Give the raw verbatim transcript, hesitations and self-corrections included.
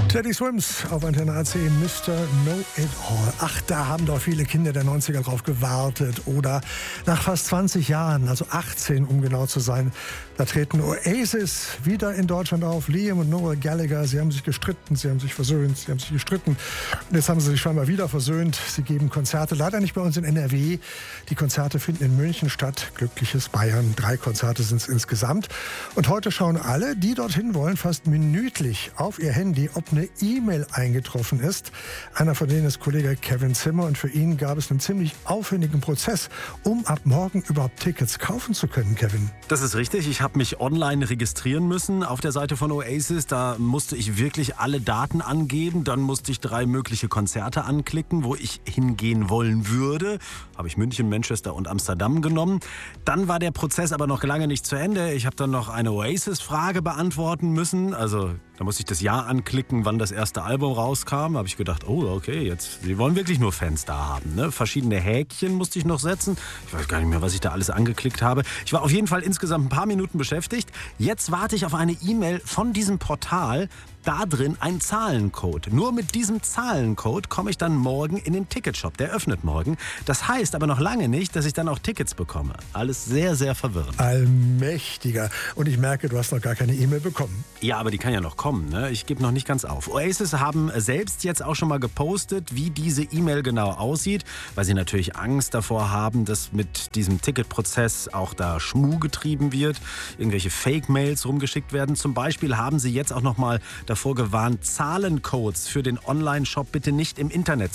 Teddy Swims auf Antenne A C, Mister Know-It-All. Ach, da haben doch viele Kinder der neunziger drauf gewartet. Oder nach fast zwanzig Jahren, also achtzehn, um genau zu sein, da treten Oasis wieder in Deutschland auf. Liam und Noel Gallagher, sie haben sich gestritten, sie haben sich versöhnt, sie haben sich gestritten. Und jetzt haben sie sich scheinbar wieder versöhnt. Sie geben Konzerte, leider nicht bei uns in N R W. Die Konzerte finden in München statt. Glückliches Bayern. Drei Konzerte sind es insgesamt. Und heute schauen alle, die dorthin wollen, fast minütlich auf ihr Handy, ob eine E-Mail eingetroffen ist. Einer von denen ist Kollege Kevin Zimmer und für ihn gab es einen ziemlich aufwendigen Prozess, um ab morgen überhaupt Tickets kaufen zu können, Kevin. Das ist richtig. Ich habe mich online registrieren müssen auf der Seite von Oasis. Da musste ich wirklich alle Daten angeben. Dann musste ich drei mögliche Konzerte anklicken, wo ich hingehen wollen würde. Habe ich München, Manchester und Amsterdam genommen. Dann war der Prozess aber noch lange nicht zu Ende. Ich habe dann noch eine Oasis-Frage beantworten müssen. Also da musste ich das Jahr anklicken, wann das erste Album rauskam. Da habe ich gedacht, oh okay, jetzt, sie wollen wirklich nur Fans da haben. Ne? Verschiedene Häkchen musste ich noch setzen. Ich weiß gar nicht mehr, was ich da alles angeklickt habe. Ich war auf jeden Fall insgesamt ein paar Minuten beschäftigt. Jetzt warte ich auf eine E-Mail von diesem Portal. Da drin ein Zahlencode. Nur mit diesem Zahlencode komme ich dann morgen in den Ticketshop. Der öffnet morgen. Das heißt aber noch lange nicht, dass ich dann auch Tickets bekomme. Alles sehr, sehr verwirrend. Allmächtiger. Und ich merke, du hast noch gar keine E-Mail bekommen. Ja, aber die kann ja noch kommen. Ne? Ich gebe noch nicht ganz auf. Oasis haben selbst jetzt auch schon mal gepostet, wie diese E-Mail genau aussieht, weil sie natürlich Angst davor haben, dass mit diesem Ticketprozess auch da Schmuh getrieben wird, irgendwelche Fake-Mails rumgeschickt werden. Zum Beispiel haben sie jetzt auch noch mal davor gewarnt, Zahlencodes für den Online-Shop bitte nicht im Internet zu